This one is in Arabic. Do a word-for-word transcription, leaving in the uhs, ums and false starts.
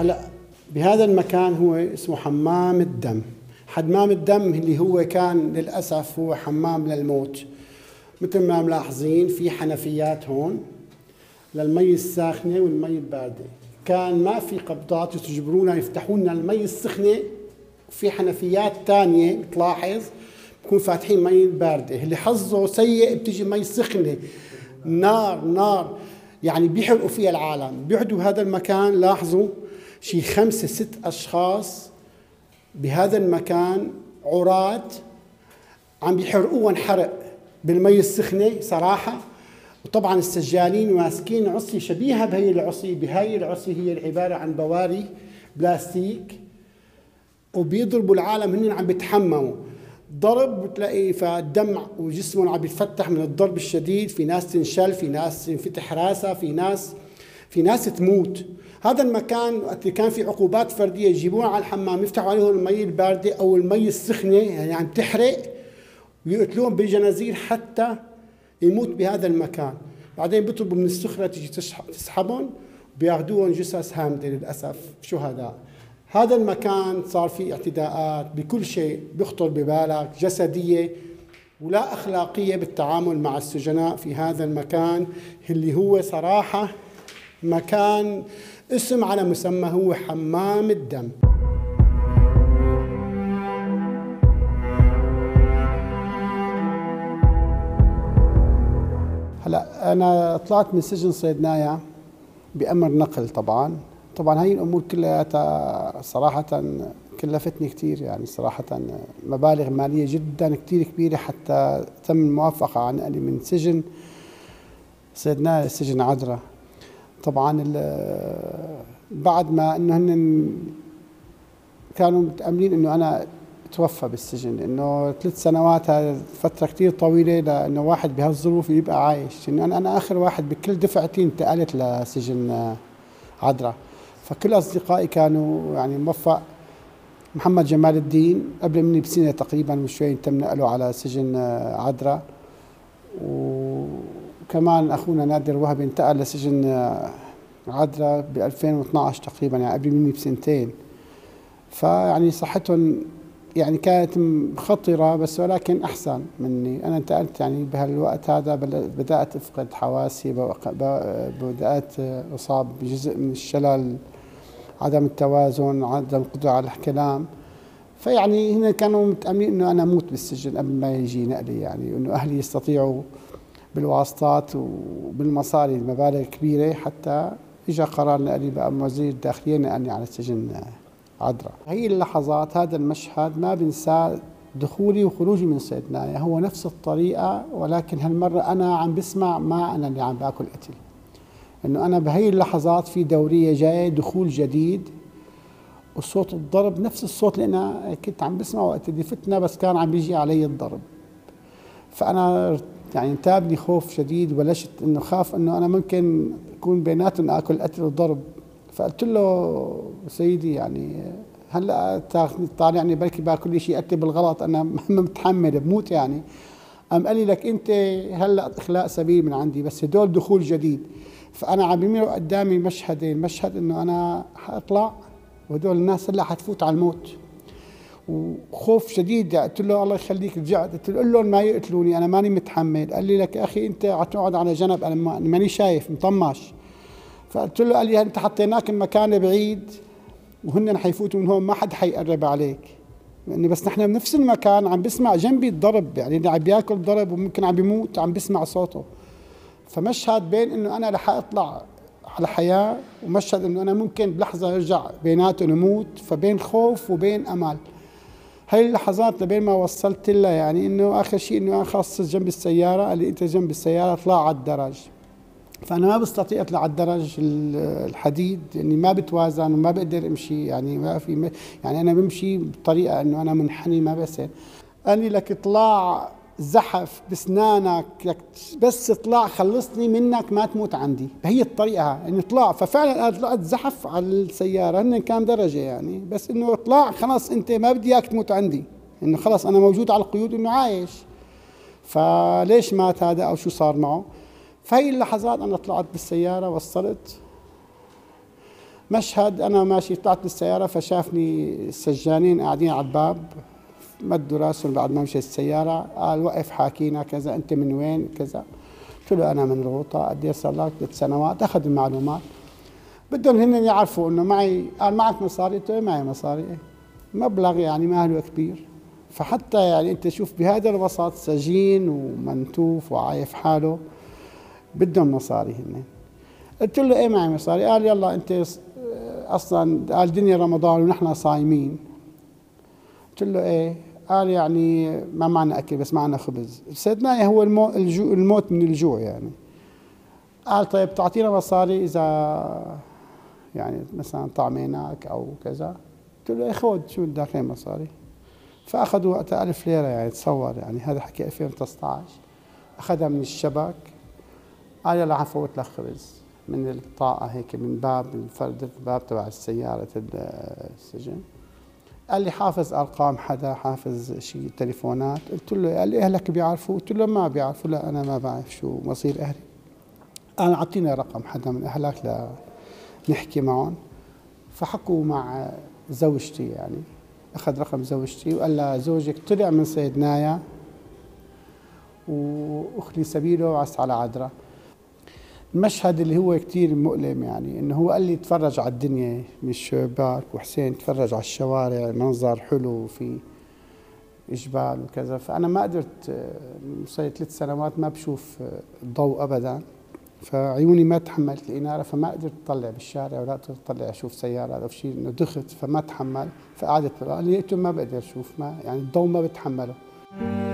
هلا بهذا المكان هو اسمه حمام الدم. حمام الدم اللي هو كان للأسف هو حمام للموت. مثل ما ملاحظين في حنفيات هون للمي الساخنة والمي الباردة، كان ما في قبضات يجبرونا يفتحوا لنا المي السخنة، وفي حنفيات تانية بتلاحظ بكون فاتحين مي باردة. اللي حظه سيء بتيجي مي سخنة نار نار، يعني بيحرقوا فيها العالم. بيقعدوا هذا المكان، لاحظوا شي خمسة ست أشخاص بهذا المكان عراة عم بيحرقوهم حرق بالمي السخنة صراحة. وطبعا السجالين ماسكين عصي شبيهة بهي العصي، بهاي العصي هي عبارة عن بواري بلاستيك، وبيضربوا العالم هن عم بيتحمموا ضرب، بتلاقي فالدم وجسمهم عم بيتفتح من الضرب الشديد. في ناس تنشل، في ناس ينفتح راسها، في ناس في ناس تموت. هذا المكان وقت كان في عقوبات فرديه يجيبوها على الحمام يفتحوا عليهم المي البارده او المي السخنه، يعني عم تحرق، ويقتلوهم بالجنازير حتى يموت بهذا المكان. بعدين بيطلبوا من السخره تيجي تسحبهم، بياخذوهم جثث هامده للاسف شهداء. هذا المكان صار فيه اعتداءات بكل شيء بيخطر ببالك، جسديه ولا اخلاقيه بالتعامل مع السجناء في هذا المكان اللي هو صراحه مكان اسم على مسمى، هو حمام الدم. هلا انا طلعت من سجن صيدنايا بأمر نقل. طبعا طبعا هي الامور كلها صراحه كلفتني كثير، يعني صراحه مبالغ ماليه جدا كثير كبيره حتى تم الموافقه على نقلي من سجن صيدنايا لسجن عذرا. طبعا بعد ما انه هن كانوا متأملين انه انا اتوفى بالسجن، لانه ثلاث سنوات هذه فتره كثير طويله لانه واحد بهالظروف يبقى عايش. انه انا انا اخر واحد بكل دفعتي انتقلت لسجن عذرا، فكل اصدقائي كانوا يعني موفق. محمد جمال الدين قبل مني بسنه تقريبا وشوي تم نقله على سجن عذرا، وكمان اخونا نادر وهبي انتقل لسجن عذرا ب ألفين واثنعش تقريبا، يعني قبل مني بسنتين. فيعني صحتهم يعني كانت خطرة، بس ولكن أحسن مني. أنا انتقلت يعني بهالوقت هذا بدأت أفقد حواسي، بدأت أصاب بجزء من الشلل، عدم التوازن، عدم القدرة على الكلام. فيعني هنا كانوا متأملين إنه أنا أموت بالسجن قبل ما يجي نقلي، يعني إنه أهلي يستطيعوا بالواسطات وبالمصاري المبالغ كبيرة حتى إجا قرار نقلي بقى وزير الداخلية نقلني على السجن عذرا. هي اللحظات، هذا المشهد ما بنساه، دخولي وخروجي من صيدنايا هو نفس الطريقة، ولكن هالمرة أنا عم بسمع ما أنا اللي عم باكل قتل. إنه أنا بهي اللحظات في دورية جاية، دخول جديد، وصوت الضرب نفس الصوت اللي أنا كنت عم بسمعه وقت اللي فتنا، بس كان عم بيجي علي الضرب. فأنا يعني انتابني خوف شديد، وبلشت إنه خاف إنه أنا ممكن يكون بيناتهم آكل قتل وضرب. فقلت له سيدي يعني هلا طالعني بركي باكل شيء قتل بالغلط، انا متحمل بموت يعني. قام قال لي لك انت هلا اخلاء سبيل من عندي، بس هدول دخول جديد. فانا عم بيمروا قدامي مشهدين، مشهد انه انا حاطلع وهدول الناس هلا حتفوت على الموت، وخوف شديد. قلت له الله يخليك رجعت قلت له قل لهم ما يقتلوني، انا ماني متحمل. قال لي لك يا اخي انت عتقعد على جنب، انا ماني شايف مطمش. فقلت له قال لي انت حطيناك بمكان بعيد وهن حيفوتوا من هون، ما حد حيقرب عليك، لانه بس نحن بنفس المكان عم بسمع جنبي الضرب، يعني اللي عم بياكل ضرب وممكن عم بيموت عم بسمع صوته. فمشهد بين انه انا رح اطلع على حياه، ومشهد انه انا ممكن بلحظه ارجع بيناتهم نموت، فبين خوف وبين امل. هاي اللحظات لبين ما وصلت لها، يعني انه اخر شيء انه انا خاص جنب السياره، قال لي انت جنب السياره اطلع على الدرج. فأنا ما بستطيع أطلع على الدرج الحديد لأني ما بتوازن وما بقدر أمشي، يعني ما في يعني أنا بمشي بطريقة إنه أنا منحني ما بصير. قال لي لك اطلع زحف بسنانك، لك بس اطلع خلصني منك ما تموت عندي. هي الطريقة إنه اطلع. ففعلا أنا طلعت زحف على السيارة، هن كان درجة يعني، بس إنه اطلع خلاص أنت ما بدي إياك تموت عندي، إنه خلاص أنا موجود على القيود إنه عايش. فليش مات هذا أو شو صار معه؟ فهي اللحظات أنا طلعت بالسيارة، وصلت مشهد أنا ماشي طلعت بالسيارة فشافني السجانين قاعدين على الباب، مدوا راسهم بعد ما مشيت السيارة، قال وقف حاكينا كذا، أنت من وين كذا. قلت له أنا من الغوطة، قد ايه صار لك؟ ثلاث سنوات. أخذ المعلومات، بدهم هن يعرفوا إنه معي. قال معك مصاري؟ قلت له معي مصاري، مبلغ يعني ما هو كبير. فحتى يعني أنت شوف بهذا الوسط سجين ومنتوف وعايف حاله بدهم مصاري هن. قلت له إيه معي مصاري؟ قال يلا أنت أصلا قال دنيا رمضان ونحن صايمين. قلت له إيه؟ قال يعني ما معنا أكل بس معنا خبز. صدقني هو الموت, الموت من الجوع يعني. قال طيب تعطينا مصاري إذا يعني مثلا طعميناك أو كذا. قلت له إيه خذ شو بدك مصاري. فأخذوا وقتها ألف ليرة يعني تصور، يعني هذا حكي ألفين وتسعة عشر. أخذها من الشبك، قال يلا حفوت لك خبز من الطاقة هيك من باب الفرد الباب تبع السيارة السجن. قال لي حافظ أرقام حدا، حافظ شيء تليفونات. قلت له قال لي أهلك بيعرفوا؟ قلت له ما بيعرفوا. لا أنا ما بعرف شو مصير أهلي. قال أعطينا رقم حدا من أهلك لنحكي معهم. فحكوا مع زوجتي يعني، أخذ رقم زوجتي وقال لها زوجك طلع من صيدنايا وأخلي سبيله وعس على عذرة. المشهد اللي هو كتير مؤلم يعني، إنه هو قال لي تفرج على الدنيا من الشباك، وحسين تفرج على الشوارع منظر حلو وفي جبال وكذا. فأنا ما قدرت، صار ثلاث سنوات ما بشوف الضوء أبدا، فعيوني ما تحملت الإنارة، فما قدرت أطلع بالشارع ولا قدرت أطلع أشوف سيارة أو شيء، إنه دخت فما تحمل. فقعدت قال لي ما بقدر أشوف، ما يعني الضوء ما بتحمله.